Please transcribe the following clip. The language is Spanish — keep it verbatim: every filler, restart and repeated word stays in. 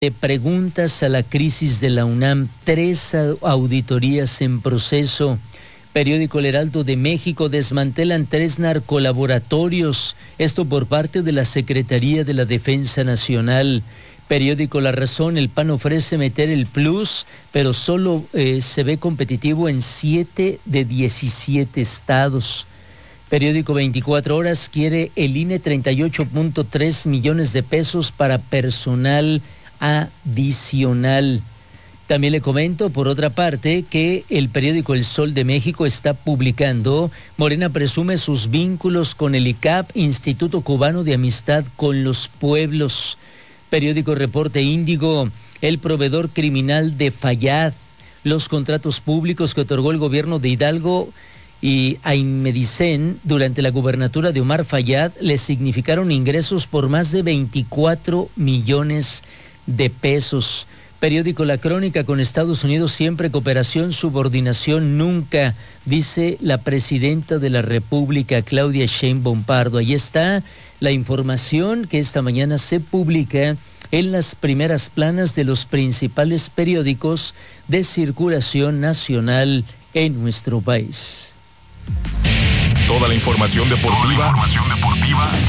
De preguntas a la crisis de la UNAM, tres auditorías en proceso. Periódico El Heraldo de México, desmantelan tres narcolaboratorios, esto por parte de la Secretaría de la Defensa Nacional. Periódico La Razón, el P A N ofrece meter el plus, pero solo eh, se ve competitivo en siete de diecisiete estados. Periódico veinticuatro horas, quiere el I N E treinta y ocho punto tres millones de pesos para personal adicional. También le comento, por otra parte, que el periódico El Sol de México está publicando: Morena presume sus vínculos con el I C A P, Instituto Cubano de Amistad con los Pueblos. Periódico Reporte Índigo, el proveedor criminal de Fayad, los contratos públicos que otorgó el gobierno de Hidalgo y a Inmedicen durante la gubernatura de Omar Fayad le significaron ingresos por más de veinticuatro millones de pesos. Periódico La Crónica, con Estados Unidos siempre cooperación, subordinación nunca, dice la presidenta de la República, Claudia Sheinbaum Pardo. Ahí está la información que esta mañana se publica en las primeras planas de los principales periódicos de circulación nacional en nuestro país. Toda la información deportiva, Toda la información deportiva